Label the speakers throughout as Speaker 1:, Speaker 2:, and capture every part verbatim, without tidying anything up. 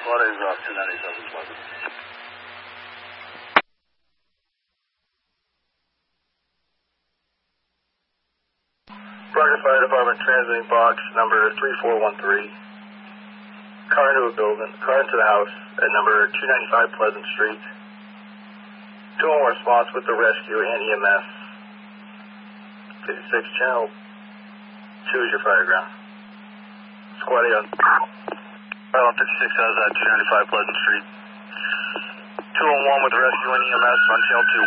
Speaker 1: What is uh, two ninety-seven Pleasant? Progress Fire Department transmitting box number three four one three. Car into a building, car into the house at number two ninety-five Pleasant Street. Two more response with the rescue and E M S. fifty-six channel two is your fire ground. Squad A on. Island fifty-six has at two ninety-five Pleasant Street. two oh one with the rescue and E M S on channel two.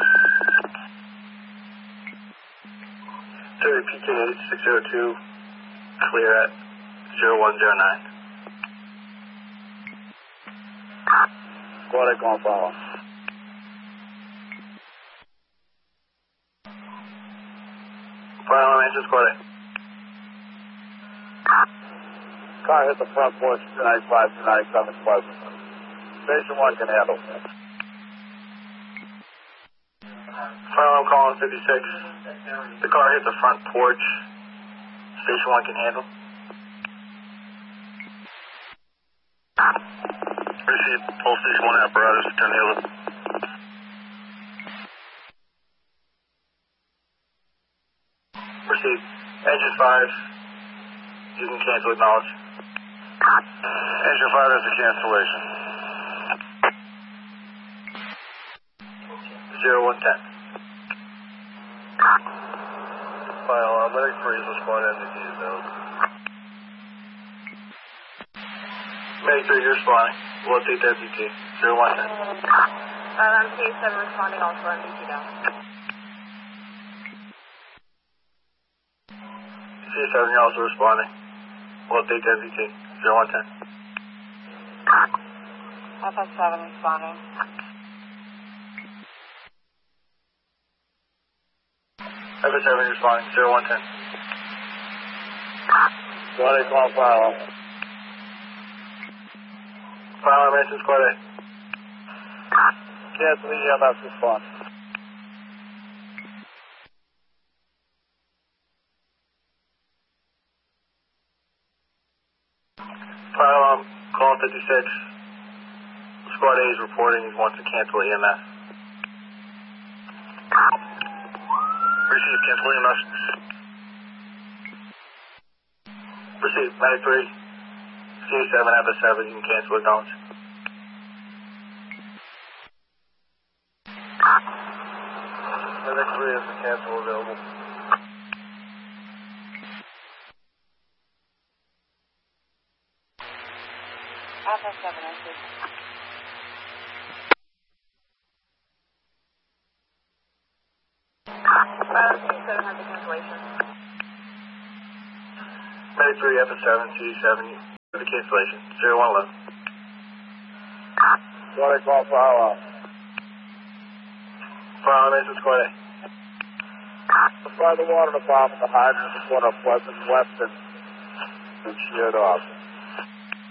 Speaker 1: thirty P K eight six zero two, clear at zero one zero nine. Squad A going follow. Fire alarm answer, Squad A.
Speaker 2: Car hit the front porch, two ninety-five, two ninety-seven Pleasant. Station one can handle.
Speaker 1: Fire alarm calling fifty-six. The car hit the front porch. Station one can handle. Receive pulse station one apparatus, turn the other. Receive. Engine five. You can cancel, acknowledge.
Speaker 2: Engine five has a cancellation.
Speaker 1: zero one ten.
Speaker 2: Fire alarm, medic three is responding, M D T is available.
Speaker 1: Medic three, you're responding. We'll update the M D T. zero one ten.
Speaker 3: Uh, M T A seven responding, also M D T down.
Speaker 1: C seven, you're also responding. We'll update the M D T. zero one ten.
Speaker 3: F S seven responding.
Speaker 1: F S seven responding. zero one ten.
Speaker 2: Squad A call fire alarm.
Speaker 1: Fire alarm answer, Squad A.
Speaker 2: Cancel E M S response.
Speaker 1: Fire alarm calling fifty-six. Squad A is reporting he wants to cancel E M S. Receive, cancel E M S. Receive, medic three. C seven, F S seven, you can cancel, acknowledge.
Speaker 2: Medic three has a cancel available.
Speaker 3: F S seven enters. Uh, C seven has a cancellation.
Speaker 1: Medic three, F S seven, C seven, for the cancellation. zero one eleven.
Speaker 2: Squad A call fire alarm.
Speaker 1: Fire alarm answer, Squad A.
Speaker 2: Supply the water department, the hydrant in the corner of Pleasant West and shared off.